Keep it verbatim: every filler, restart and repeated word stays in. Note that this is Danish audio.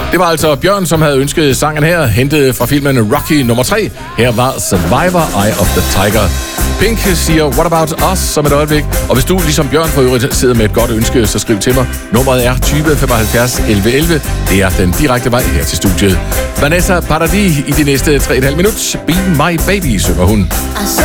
Det var altså Bjørn, som havde ønsket sangen her, hentet fra filmen Rocky nummer tre. Her var Survivor, Eye of the Tiger. Pink siger What About Us som et øjeblik. Og hvis du, ligesom Bjørn for øvrigt, sidder med et godt ønske, så skriv til mig. Nummeret er tyve femoghalvfjerds elleve elleve. Det er den direkte vej her til studiet. Vanessa Paradis i de næste tre komma fem minutter. Be My Baby, synger hun.